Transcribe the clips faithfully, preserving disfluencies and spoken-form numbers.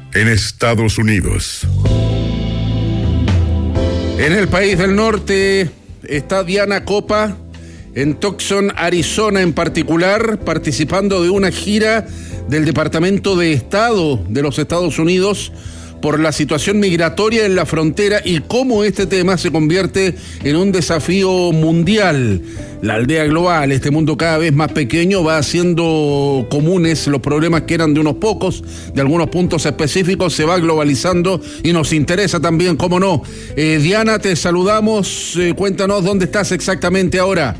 en Estados Unidos. En el país del norte está Diana Copa, en Tucson, Arizona en particular, participando de una gira del Departamento de Estado de los Estados Unidos por la situación migratoria en la frontera y cómo este tema se convierte en un desafío mundial. La aldea global, este mundo cada vez más pequeño, va haciendo comunes los problemas que eran de unos pocos, de algunos puntos específicos, se va globalizando y nos interesa también, cómo no. Eh, Diana, te saludamos, eh, cuéntanos dónde estás exactamente ahora.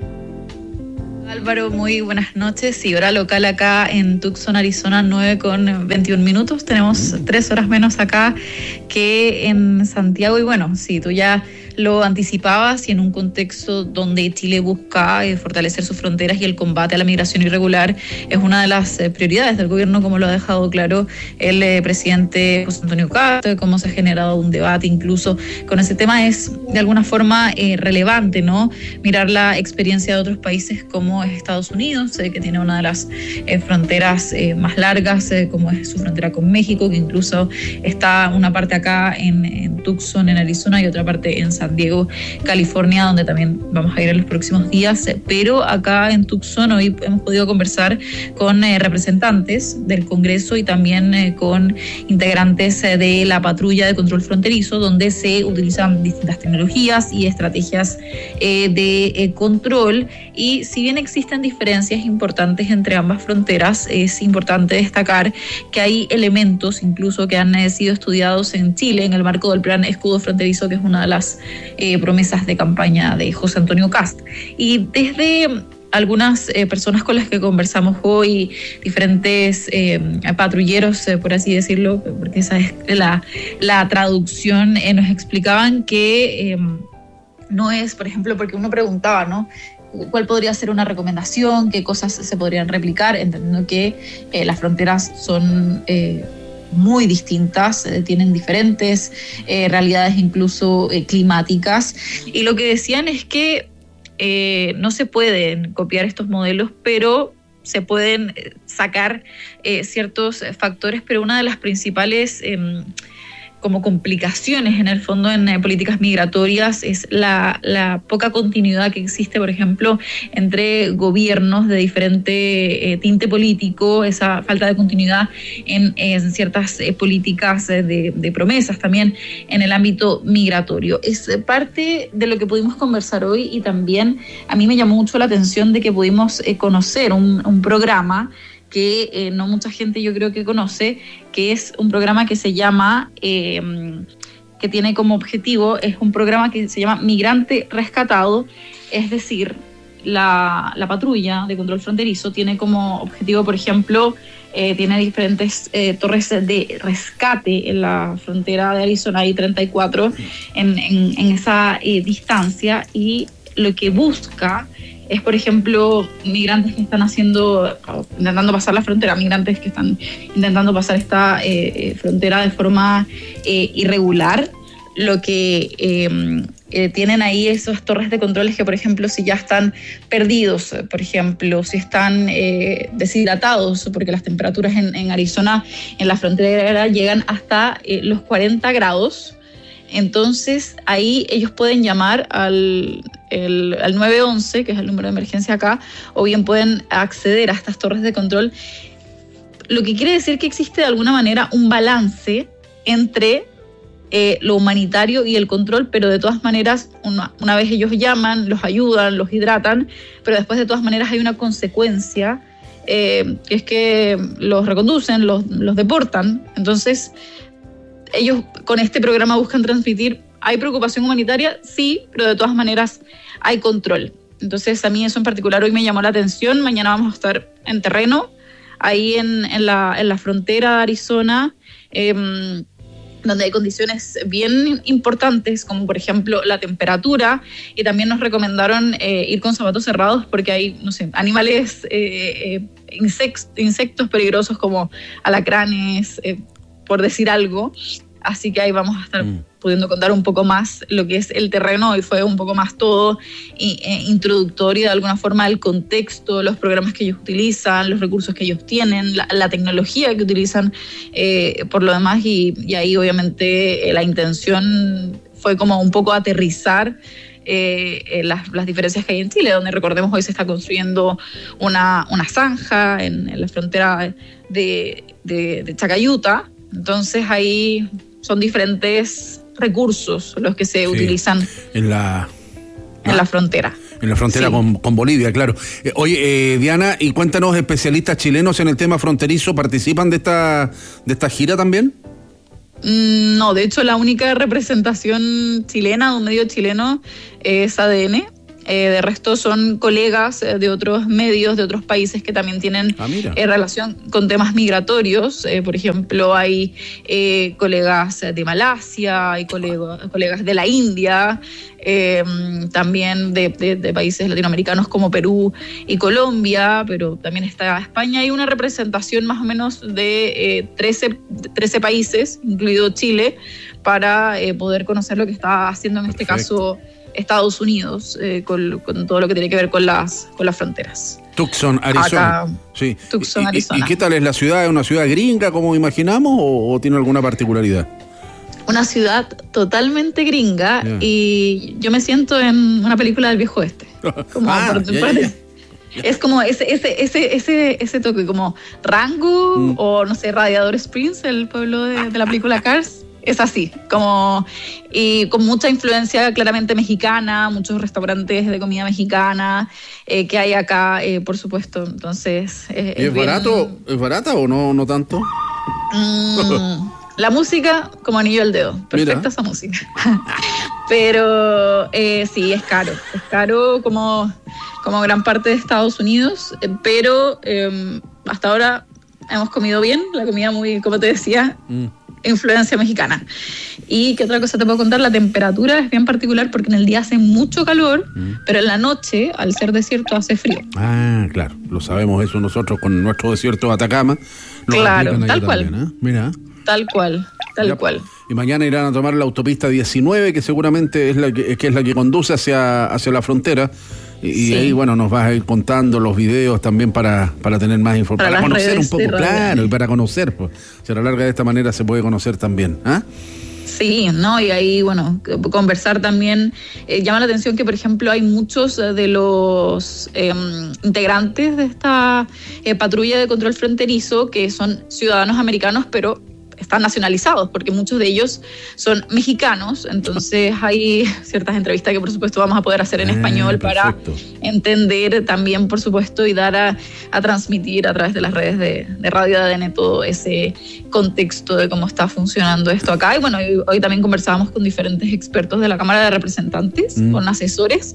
Álvaro, muy buenas noches. Y hora local acá en Tucson, Arizona, nueve con veintiún minutos. Tenemos tres horas menos acá que en Santiago. Y bueno, sí, tú ya lo anticipabas, y en un contexto donde Chile busca eh, fortalecer sus fronteras y el combate a la migración irregular es una de las eh, prioridades del gobierno, como lo ha dejado claro el eh, presidente José Antonio Cast, cómo se ha generado un debate incluso con ese tema. Es de alguna forma eh, relevante, ¿no? Mirar la experiencia de otros países como es Estados Unidos, eh, que tiene una de las eh, fronteras eh, más largas, eh, como es su frontera con México, que incluso está una parte acá en, en Tucson, en Arizona, y otra parte en San Diego, California, donde también vamos a ir en los próximos días. Pero acá en Tucson hoy hemos podido conversar con eh, representantes del Congreso y también eh, con integrantes eh, de la patrulla de control fronterizo, donde se utilizan distintas tecnologías y estrategias eh, de eh, control. Y si bien existen diferencias importantes entre ambas fronteras, es importante destacar que hay elementos incluso que han eh, sido estudiados en Chile en el marco del Plan Escudo Fronterizo, que es una de las Eh, promesas de campaña de José Antonio Cast. Y desde algunas eh, personas con las que conversamos hoy, diferentes eh, patrulleros, eh, por así decirlo, porque esa es la, la traducción, eh, nos explicaban que eh, no es, por ejemplo, porque uno preguntaba, ¿no?, ¿cuál podría ser una recomendación? ¿Qué cosas se podrían replicar? Entendiendo que eh, las fronteras son Eh, muy distintas, eh, tienen diferentes eh, realidades incluso eh, climáticas, y lo que decían es que eh, no se pueden copiar estos modelos, pero se pueden sacar eh, ciertos factores, pero una de las principales eh, como complicaciones en el fondo en eh, políticas migratorias es la, la poca continuidad que existe, por ejemplo, entre gobiernos de diferente eh, tinte político, esa falta de continuidad en, en ciertas eh, políticas eh, de, de promesas también en el ámbito migratorio. Es parte de lo que pudimos conversar hoy, y también a mí me llamó mucho la atención de que pudimos eh, conocer un, un programa que eh, no mucha gente yo creo que conoce, que es un programa que se llama, eh, que tiene como objetivo, es un programa que se llama Migrante Rescatado, es decir, la, la patrulla de control fronterizo tiene como objetivo, por ejemplo, eh, tiene diferentes eh, torres de rescate en la frontera de Arizona, hay treinta y cuatro en, en, en esa eh, distancia, y lo que busca es, por ejemplo, migrantes que están haciendo, intentando pasar la frontera, migrantes que están intentando pasar esta eh, frontera de forma eh, irregular. Lo que eh, eh, tienen ahí esas torres de controles que, por ejemplo, si ya están perdidos, por ejemplo, si están eh, deshidratados, porque las temperaturas en, en Arizona, en la frontera, llegan hasta eh, los cuarenta grados, entonces ahí ellos pueden llamar al, el, al nueve once, que es el número de emergencia acá, o bien pueden acceder a estas torres de control, lo que quiere decir que existe de alguna manera un balance entre eh, lo humanitario y el control, pero de todas maneras, una, una vez ellos llaman, los ayudan, los hidratan, pero después de todas maneras hay una consecuencia, eh, que es que los reconducen, los, los deportan. Entonces, ellos con este programa buscan transmitir, ¿hay preocupación humanitaria? Sí, pero de todas maneras hay control. Entonces a mí eso en particular hoy me llamó la atención. Mañana vamos a estar en terreno, ahí en, en, la, en la frontera de Arizona, eh, donde hay condiciones bien importantes, como por ejemplo la temperatura, y también nos recomendaron eh, ir con zapatos cerrados porque hay, no sé, animales, eh, eh, insectos, insectos peligrosos como alacranes, eh, por decir algo. así que ahí vamos a estar mm. pudiendo contar un poco más lo que es el terreno, y fue un poco más todo y, eh, introductorio de alguna forma el contexto, los programas que ellos utilizan, los recursos que ellos tienen, la, la tecnología que utilizan eh, por lo demás, y, y ahí obviamente eh, la intención fue como un poco aterrizar Eh, eh, las, las diferencias que hay en Chile, donde recordemos hoy se está construyendo una, una zanja en, en la frontera de, de, de Chacayuta. Entonces ahí son diferentes recursos los que se sí, utilizan en la, en ah, la frontera. En la frontera sí. con, con Bolivia, claro. Eh, oye, eh, Diana, y cuéntanos, especialistas chilenos en el tema fronterizo, ¿participan de esta, de esta gira también? No, de hecho la única representación chilena de un medio chileno es A D N. Eh, de resto son colegas de otros medios, de otros países que también tienen ah, eh, relación con temas migratorios. Eh, por ejemplo, hay eh, colegas de Malasia, hay colegas, colegas de la India, eh, también de, de, de países latinoamericanos como Perú y Colombia, pero también está España. Hay una representación más o menos de eh, trece, trece países, incluido Chile, para eh, poder conocer lo que está haciendo en este Perfecto. caso Estados Unidos, eh, con, con todo lo que tiene que ver con las, con las fronteras. Tucson, Arizona. Acá, sí. Tucson, ¿Y, Arizona. ¿Y qué tal es la ciudad? ¿Es una ciudad gringa como imaginamos o, o tiene alguna particularidad? Una ciudad totalmente gringa, yeah. y yo me siento en una película del viejo oeste. Como ah, por, yeah, por, yeah. Es como ese, ese, ese, ese, ese toque, como Rango mm. o no sé, Radiador Springs, el pueblo de, de la película Cars. Es así, como y con mucha influencia claramente mexicana, muchos restaurantes de comida mexicana eh, que hay acá, eh, por supuesto. Entonces, eh, ¿Es, es bien... barato? ¿Es barata o no, no tanto? Mm, la música como anillo al dedo, perfecta Mira. esa música. Pero eh, sí, es caro, es caro como, como gran parte de Estados Unidos, eh, pero eh, hasta ahora hemos comido bien, la comida muy, como te decía, mm. influencia mexicana. ¿Y qué otra cosa te puedo contar? La temperatura es bien particular porque en el día hace mucho calor, mm. pero en la noche, al ser desierto, hace frío. Ah, claro, lo sabemos eso nosotros con nuestro desierto de Atacama. Claro, tal cual. También, ¿eh? Mira. Tal cual, tal ya, cual. Y mañana irán a tomar la autopista diecinueve, que seguramente es la que, que es la que conduce hacia, hacia la frontera. Y, sí. y ahí, bueno, nos vas a ir contando los videos también para, para tener más información. Para, para conocer un poco, claro, y para conocer. Pues, si a la larga de esta manera se puede conocer también. ¿Ah? Sí, ¿no? Y ahí, bueno, conversar también. Eh, llama la atención que, por ejemplo, hay muchos de los eh, integrantes de esta eh, patrulla de control fronterizo que son ciudadanos americanos, pero están nacionalizados, porque muchos de ellos son mexicanos. Entonces hay ciertas entrevistas que por supuesto vamos a poder hacer en ah, español perfecto. Para entender también, por supuesto, y dar a, a transmitir a través de las redes de, de Radio A D N todo ese contexto de cómo está funcionando esto acá. Y bueno, hoy, hoy también conversábamos con diferentes expertos de la Cámara de Representantes, mm. con asesores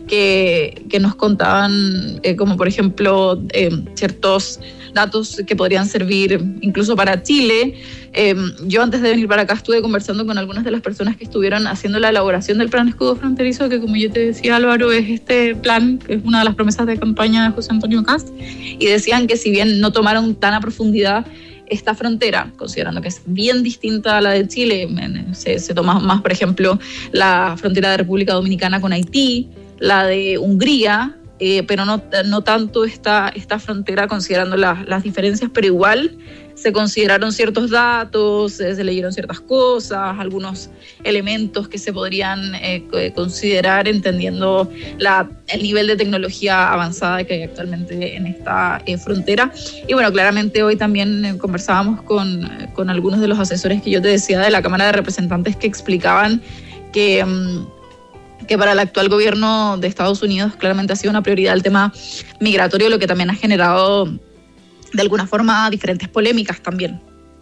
que, que nos contaban, eh, como por ejemplo, eh, ciertos datos que podrían servir incluso para Chile. Eh, yo antes de venir para acá estuve conversando con algunas de las personas que estuvieron haciendo la elaboración del plan escudo fronterizo, que como yo te decía, Álvaro, es este plan, que es una de las promesas de campaña de José Antonio Kast, y decían que si bien no tomaron tan a profundidad esta frontera, considerando que es bien distinta a la de Chile, se, se toma más, por ejemplo, la frontera de República Dominicana con Haití, la de Hungría, Eh, pero no, no tanto esta, esta frontera, considerando la, las diferencias, pero igual se consideraron ciertos datos, eh, se leyeron ciertas cosas, algunos elementos que se podrían eh, considerar entendiendo la, el nivel de tecnología avanzada que hay actualmente en esta eh, frontera. Y bueno, claramente hoy también eh, conversábamos con, con algunos de los asesores que yo te decía de la Cámara de Representantes, que explicaban que... Um, que para el actual gobierno de Estados Unidos claramente ha sido una prioridad el tema migratorio, lo que también ha generado de alguna forma diferentes polémicas también.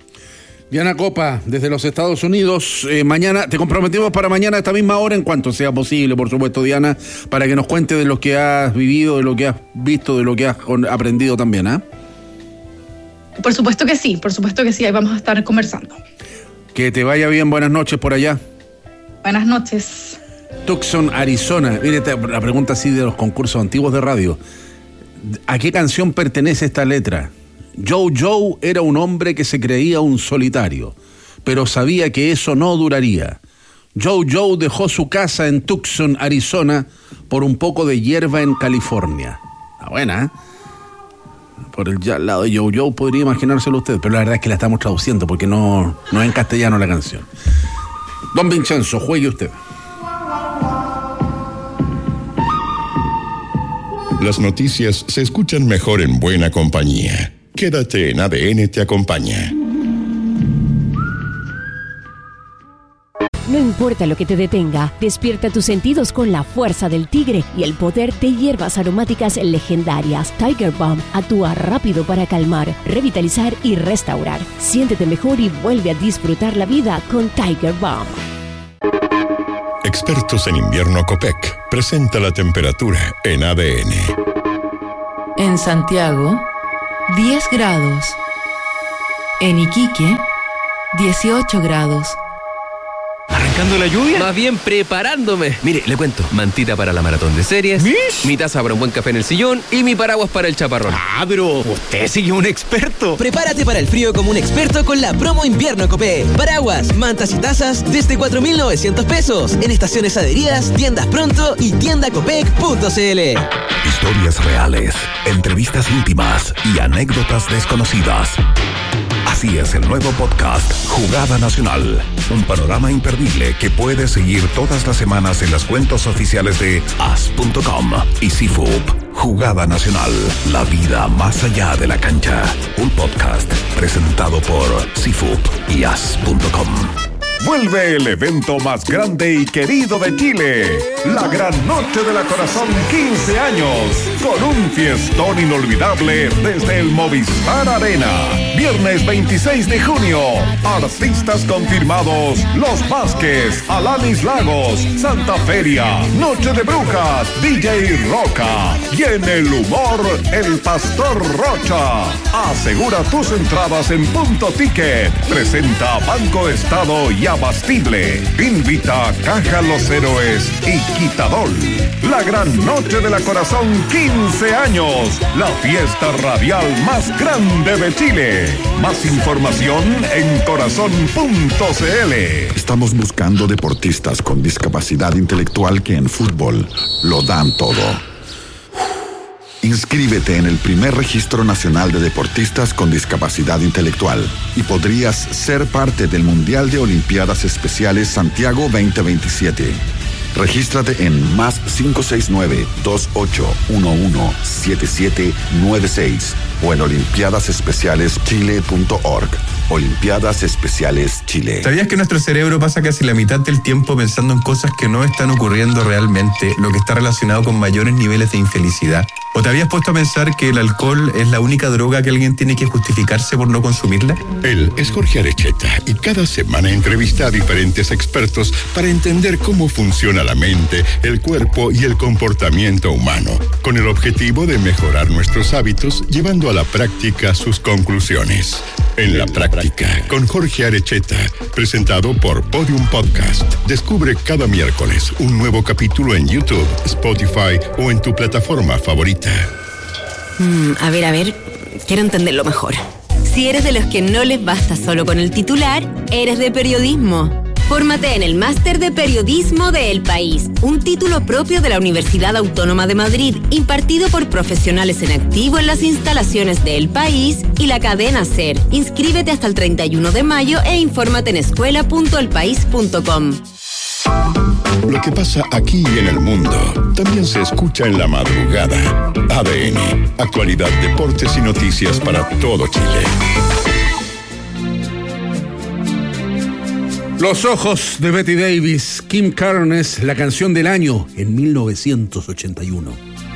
Diana Copa, desde los Estados Unidos, eh, mañana, te comprometimos para mañana a esta misma hora, en cuanto sea posible, por supuesto, Diana, para que nos cuentes de lo que has vivido, de lo que has visto, de lo que has aprendido también, ¿ah? ¿eh? Por supuesto que sí, por supuesto que sí, ahí vamos a estar conversando. Que te vaya bien, buenas noches por allá. Buenas noches. Tucson, Arizona. Mire, la pregunta así de los concursos antiguos de radio. ¿A qué canción pertenece esta letra? Joe Joe era un hombre que se creía un solitario, pero sabía que eso no duraría. Joe Joe dejó su casa en Tucson, Arizona, por un poco de hierba en California. Ah, buena, ¿eh? Por el ya al lado de Joe Joe podría imaginárselo usted, pero la verdad es que la estamos traduciendo porque no, no es en castellano la canción. Don Vincenzo, juegue usted. Las noticias se escuchan mejor en buena compañía. Quédate en A D N Te Acompaña. No importa lo que te detenga, despierta tus sentidos con la fuerza del tigre y el poder de hierbas aromáticas legendarias. Tiger Balm actúa rápido para calmar, revitalizar y restaurar. Siéntete mejor y vuelve a disfrutar la vida con Tiger Balm. Expertos en invierno Copec presenta la temperatura en A D N. En Santiago, diez grados. En Iquique, dieciocho grados. ¿Arrancando la lluvia? Más bien preparándome. Mire, le cuento. Mantita para la maratón de series. ¿Mish? Mi taza para un buen café en el sillón. Y mi paraguas para el chaparrón. Ah, pero usted sí que es un experto. Prepárate para el frío como un experto con la promo invierno Copé. Paraguas, mantas y tazas desde cuatro mil novecientos pesos. En estaciones adheridas, tiendas pronto y tienda copec punto c l. Historias reales, entrevistas íntimas y anécdotas desconocidas. Así es el nuevo podcast Jugada Nacional. Un panorama imperdible que puedes seguir todas las semanas en las cuentas oficiales de as punto com y C F U P. Jugada Nacional. La vida más allá de la cancha. Un podcast presentado por C F U P y as punto com. Vuelve el evento más grande y querido de Chile, la Gran Noche de la Corazón quince años, con un fiestón inolvidable desde el Movistar Arena. Viernes veintiséis de junio, artistas confirmados, Los Vázquez, Alanis Lagos, Santa Feria, Noche de Brujas, D J Roca y en el humor, el Pastor Rocha. Asegura tus entradas en Punto Ticket. Presenta Banco Estado y Abastible. Invita Caja Los Héroes y Quitadol. La Gran Noche de la Corazón quince años. La fiesta radial más grande de Chile. Más información en corazón punto c l. Estamos buscando deportistas con discapacidad intelectual que en fútbol lo dan todo. Inscríbete en el primer registro nacional de deportistas con discapacidad intelectual y podrías ser parte del Mundial de Olimpiadas Especiales Santiago veinte veintisiete. Regístrate en más cinco seis nueve, dos ocho uno uno, siete siete nueve seis o en olimpiadas especiales chile punto org. Olimpiadas Especiales Chile. ¿Sabías que nuestro cerebro pasa casi la mitad del tiempo pensando en cosas que no están ocurriendo realmente, lo que está relacionado con mayores niveles de infelicidad? ¿O te habías puesto a pensar que el alcohol es la única droga que alguien tiene que justificarse por no consumirla? Él es Jorge Arecheta y cada semana entrevista a diferentes expertos para entender cómo funciona la mente, el cuerpo y el comportamiento humano, con el objetivo de mejorar nuestros hábitos, llevando a la práctica sus conclusiones. En la práctica, con Jorge Arecheta, presentado por Podium Podcast. Descubre cada miércoles un nuevo capítulo en YouTube, Spotify o en tu plataforma favorita. Mm, a ver, a ver, quiero entenderlo mejor. Si eres de los que no les basta solo con el titular, eres de periodismo. Fórmate en el Máster de Periodismo de El País, un título propio de la Universidad Autónoma de Madrid, impartido por profesionales en activo en las instalaciones de El País y la cadena SER. Inscríbete hasta el treinta y uno de mayo e infórmate en escuela punto el país punto com. Lo que pasa aquí y en el mundo también se escucha en la madrugada. A D N, actualidad, deportes y noticias para todo Chile. Los ojos de Betty Davis, Kim Carnes, la canción del año en mil novecientos ochenta y uno.